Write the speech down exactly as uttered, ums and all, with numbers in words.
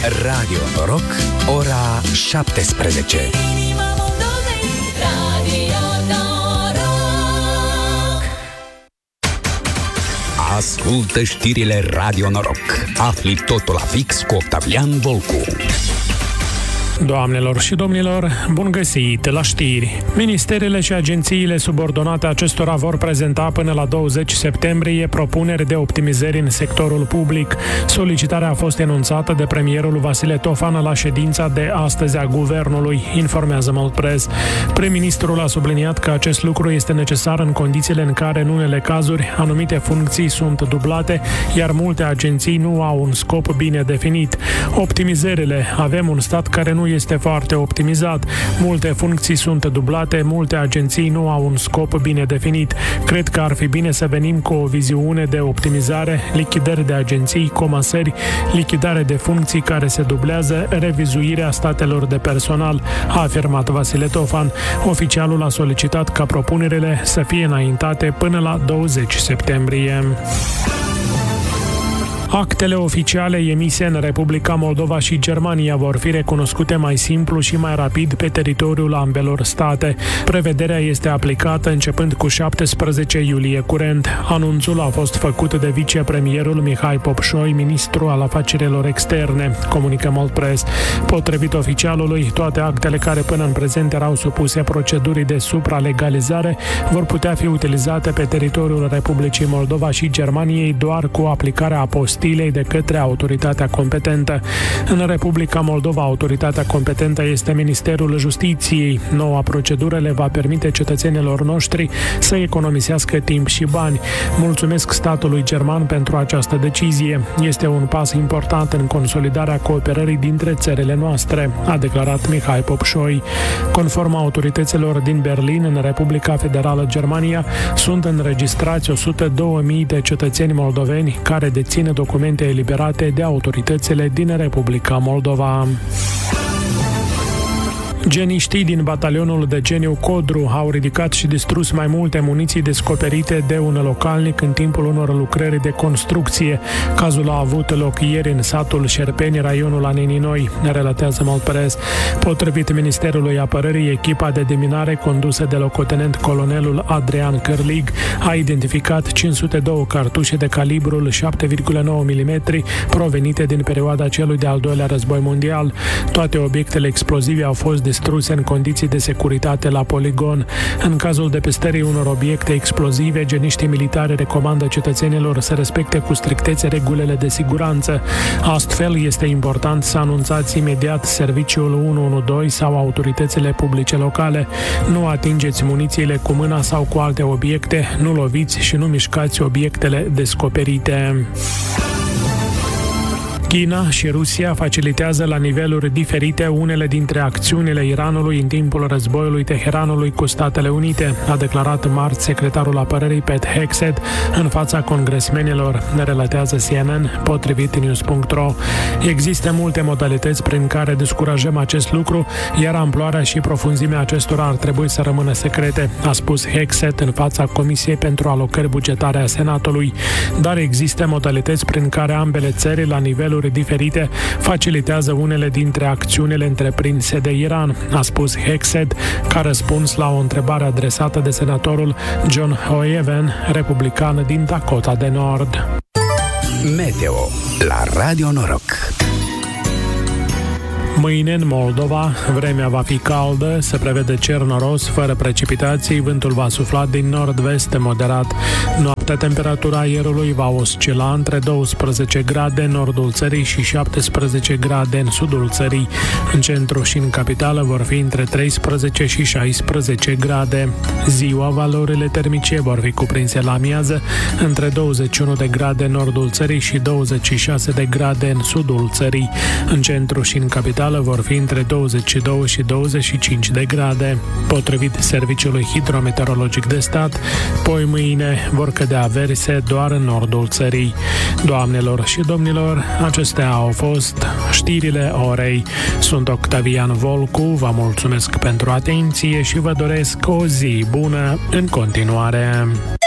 Radio Noroc, ora șaptesprezece. Ascultă știrile Radio Noroc. Afli totul la fix cu Octavian Volcu. Doamnelor și domnilor, bun găsit la știri! Ministerele și agențiile subordonate acestora vor prezenta până la douăzeci septembrie propuneri de optimizări în sectorul public. Solicitarea a fost enunțată de premierul Vasile Tofan la ședința de astăzi a Guvernului, informează Moldpress. Prim-ministrul a subliniat că acest lucru este necesar în condițiile în care, în unele cazuri, anumite funcții sunt dublate, iar multe agenții nu au un scop bine definit. Optimizările. Avem un stat care nu este foarte optimizat. Multe funcții sunt dublate, multe agenții nu au un scop bine definit. Cred că ar fi bine să venim cu o viziune de optimizare, lichidări de agenții, comasări, lichidare de funcții care se dublează, revizuirea statelor de personal, a afirmat Vasile Tofan. Oficialul a solicitat ca propunerile să fie înaintate până la douăzeci septembrie. Actele oficiale emise în Republica Moldova și Germania vor fi recunoscute mai simplu și mai rapid pe teritoriul ambelor state. Prevederea este aplicată începând cu șaptesprezece iulie curent. Anunțul a fost făcut de vicepremierul Mihai Popșoi, ministru al afacerilor externe, comunică Moldpress. Potrivit oficialului, toate actele care până în prezent erau supuse procedurii de supralegalizare vor putea fi utilizate pe teritoriul Republicii Moldova și Germaniei doar cu aplicarea apostilei de către autoritatea competentă. În Republica Moldova, autoritatea competentă este Ministerul Justiției. Noua procedură le va permite cetățenilor noștri să economisească timp și bani. Mulțumesc statului german pentru această decizie. Este un pas important în consolidarea cooperării dintre țările noastre, a declarat Mihai Popșoi. Conform autorităților din Berlin, în Republica Federală Germania, sunt înregistrați o sută două mii de cetățeni moldoveni care dețin documente eliberate de autoritățile din Republica Moldova. Geniștii din batalionul de geniu Codru au ridicat și distrus mai multe muniții descoperite de un localnic în timpul unor lucrări de construcție. Cazul a avut loc ieri în satul Șerpeni, raionul Anenii Noi, relatează Moldpress. Potrivit Ministerului Apărării, echipa de deminare condusă de locotenent colonelul Adrian Cărlig a identificat cinci sute doi cartușe de calibrul șapte virgulă nouă milimetri provenite din perioada celui de-al doilea război mondial. Toate obiectele explozive au fost distruse în condiții de securitate la poligon. În cazul depistării unor obiecte explozive, geniștii militari recomandă cetățenilor să respecte cu strictețe regulile de siguranță. Astfel, este important să anunțați imediat serviciul unu unu doi sau autoritățile publice locale. Nu atingeți munițiile cu mâna sau cu alte obiecte, nu loviți și nu mișcați obiectele descoperite. China și Rusia facilitează la niveluri diferite unele dintre acțiunile Iranului în timpul războiului Teheranului cu Statele Unite, a declarat marți secretarul apărării Pete Hegseth în fața congresmenilor, ne relatează C N N, potrivit news punct r o. Există multe modalități prin care descurajăm acest lucru, iar amploarea și profunzimea acestora ar trebui să rămână secrete, a spus Hegseth în fața Comisiei pentru Alocări Bugetare a Senatului. Dar există modalități prin care ambele țări, la niveluri diferite, facilitează unele dintre acțiunile întreprinse de Iran, a spus Hegseth, ca răspuns la o întrebare adresată de senatorul John Hoeven, republican din Dakota de Nord. Meteo la Radio Noroc. Mâine în Moldova, vremea va fi caldă, se prevede cer noros, fără precipitații, vântul va sufla din nord-vest moderat. Noaptea, temperatura aerului va oscila între douăsprezece grade în nordul țării și șaptesprezece grade în sudul țării. În centru și în capitală vor fi între treisprezece și șaisprezece grade. Ziua, valorile termice vor fi cuprinse la amiază între douăzeci și unu de grade în nordul țării și douăzeci și șase de grade în sudul țării. În centru și în capitală vor fi între douăzeci și doi și douăzeci și cinci de grade. Potrivit Serviciului Hidrometeorologic de Stat, poi mâine vor cădea averse doar în nordul țării. Doamnelor și domnilor, acestea au fost știrile orei. Sunt Octavian Volcu, vă mulțumesc pentru atenție și vă doresc o zi bună în continuare.